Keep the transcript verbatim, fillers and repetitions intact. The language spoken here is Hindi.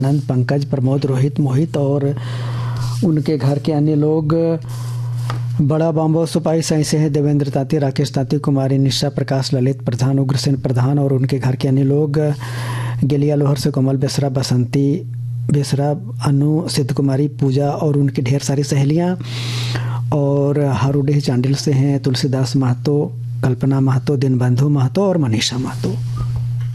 आनंद, पंकज, प्रमोद, रोहित, मोहित और उनके घर के अन्य लोग बड़ा बांबो सुपाई साई से हैं। देवेंद्र ताती, राकेश ताती, कुमारी निशा, प्रकाश, ललित प्रधान, उग्रसेन प्रधान और उनके घर के अन्य लोग गेलिया लोहर से कोमल बेसरा, बसंती बेसरा, अनु, सिद्ध कुमारी, पूजा और उनकी ढेर सारी सहेलियां। और हारूडीह चांडिल से हैं तुलसीदास महतो, कल्पना महतो, दिनबंधु महतो और मनीषा महतो।